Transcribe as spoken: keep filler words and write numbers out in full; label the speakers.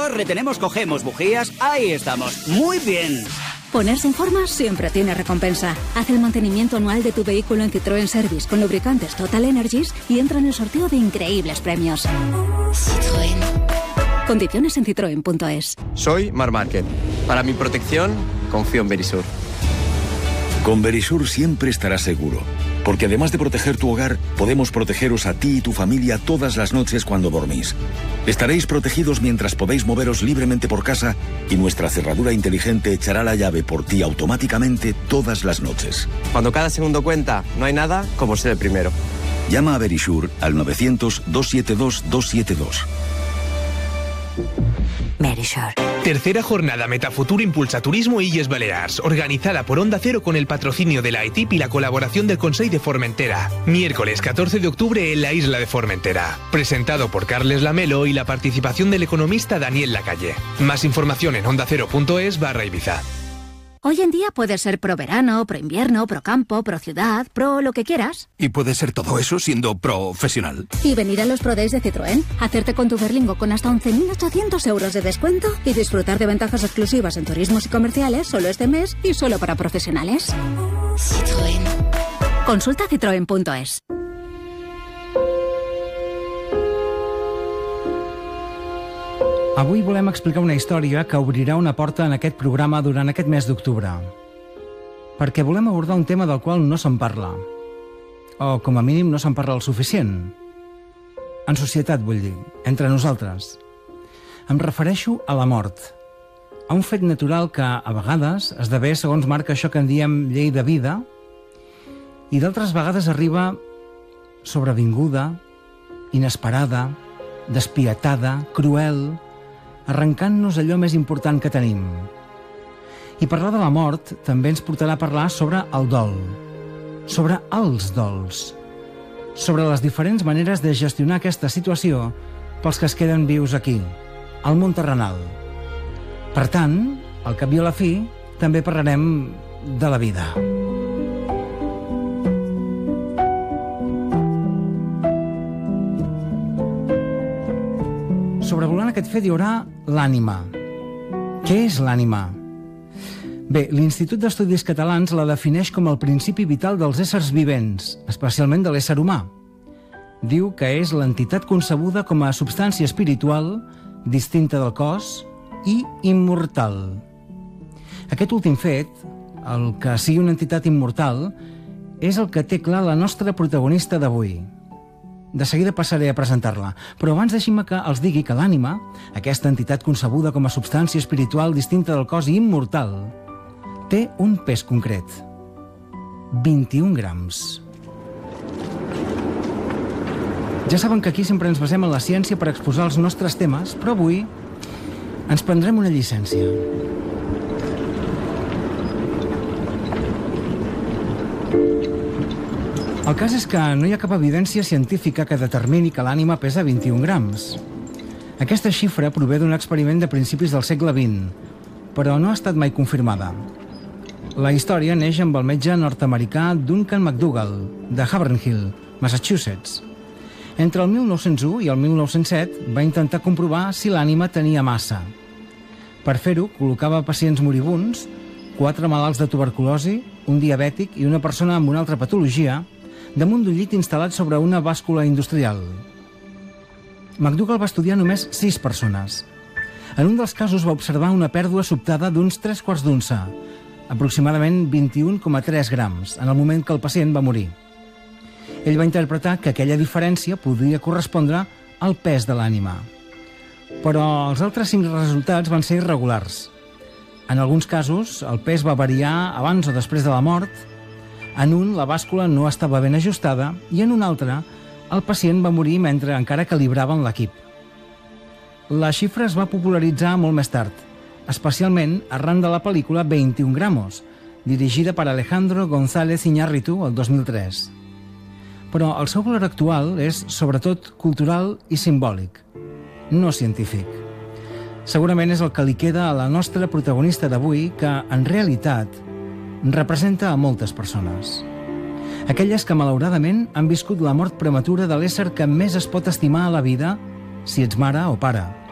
Speaker 1: Subimos, retenemos, cogemos bujías. Ahí estamos. Muy bien.
Speaker 2: Ponerse en forma siempre tiene recompensa. Haz el mantenimiento anual de tu vehículo en Citroën Service con lubricantes Total Energies y entra en el sorteo de increíbles premios. Citroën. Condiciones en citroen punto es.
Speaker 3: Soy Mar Márquez. Para mi protección, confío en Verisur.
Speaker 4: Con Verisur siempre estarás seguro. Porque además de proteger tu hogar, podemos protegeros a ti y tu familia todas las noches cuando dormís. Estaréis protegidos mientras podéis moveros libremente por casa y nuestra cerradura inteligente echará la llave por ti automáticamente todas las noches.
Speaker 3: Cuando cada segundo cuenta, no hay nada como ser el primero.
Speaker 4: Llama a Verisur al novecientos, doscientos setenta y dos, doscientos setenta y dos.
Speaker 5: Verisur.
Speaker 6: Tercera jornada Metafuturo Impulsa Turismo Illes Balears, organizada por Onda Cero con el patrocinio de la I T I P y la colaboración del Consell de Formentera. Miércoles catorce de octubre en la isla de Formentera. Presentado por Carles Lamelo y la participación del economista Daniel Lacalle. Más información en ondacero punto es barra Ibiza.
Speaker 2: Hoy en día puedes ser pro verano, pro invierno, pro campo, pro ciudad, pro lo que quieras.
Speaker 7: Y puede ser todo eso siendo profesional.
Speaker 2: Y venir a los Pro Days de Citroën, hacerte con tu Berlingo con hasta once mil ochocientos euros de descuento y disfrutar de ventajas exclusivas en turismos y comerciales solo este mes y solo para profesionales. Citroën. Consulta citroen punto es.
Speaker 8: Avui volem explicar una història que obrirà una porta en aquest programa durant aquest mes d'octubre. Perquè volem abordar un tema del qual no se'n parla. O, com a mínim, no se'n parla el suficient. En societat, vull dir, entre nosaltres. Em refereixo a la mort. A un fet natural que, a vegades, esdevé segons marca això que en diem llei de vida i d'altres vegades arriba sobrevinguda, inesperada, despietada, cruel, arrencant-nos allò més important que tenim. I parlar de la mort també ens portarà a parlar sobre el dol, sobre els dols, sobre les diferents maneres de gestionar aquesta situació pels que es queden vius aquí, al món terrenal. Per tant, al cap i a la fi, també parlarem de la vida. Sobrevolant aquest fet hi haurà l'ànima. Què és l'ànima? Bé, l'Institut d'Estudis Catalans la defineix com el principi vital dels éssers vivents, especialment de l'ésser humà. Diu que és l'entitat concebuda com a substància espiritual, distinta del cos i immortal. Aquest últim fet, el que sigui una entitat immortal, és el que té clar la nostra protagonista d'avui. De seguida passaré a presentar-la, però abans deixin-me que els digui que l'ànima, aquesta entitat concebuda com a substància espiritual distinta del cos i immortal, té un pes concret. vint-i-un grams. Ja saben que aquí sempre ens basem en la ciència per exposar els nostres temes, però avui ens prendrem una llicència. El cas és que no hi ha cap evidència científica que determini que l'ànima pesa vint-i-un grams. Aquesta xifra prové d'un experiment de principis del segle vint, però no ha estat mai confirmada. La història neix amb el metge nord-americà Duncan McDougall, de Haverhill, Massachusetts. Entre el mil nou-cents u i el mil nou-cents set va intentar comprovar si l'ànima tenia massa. Per fer-ho, col·locava pacients moribunds, quatre malalts de tuberculosi, un diabètic i una persona amb una altra patologia, damunt d'un llit instal·lat sobre una bàscula industrial. McDougall va estudiar només sis persones. En un dels casos va observar una pèrdua sobtada d'uns tres quarts d'unça, aproximadament vint-i-un coma tres grams, en el moment que el pacient va morir. Ell va interpretar que aquella diferència podria correspondre al pes de l'ànima. Però els altres cinc resultats van ser irregulars. En alguns casos, el pes va variar abans o després de la mort. En un, la bàscula no estava ben ajustada i en un altre, el pacient va morir mentre encara calibraven l'equip. La xifra es va popularitzar molt més tard, especialment arran de la pel·lícula vint-i-un gramos, dirigida per Alejandro González Iñárritu el dos mil tres. Però el seu valor actual és, sobretot, cultural i simbòlic, no científic. Segurament és el que li queda a la nostra protagonista d'avui, que, en realitat, representa a moltes persones. Aquelles que, malauradament, han viscut la mort prematura de l'ésser que més es pot estimar a la vida si ets mare o pare.